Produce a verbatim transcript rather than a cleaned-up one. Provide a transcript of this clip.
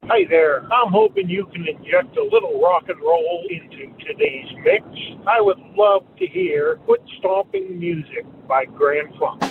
Hi there. I'm hoping you can inject a little rock and roll into today's mix. I would love to hear Foot Stomping Music by Grand Funk.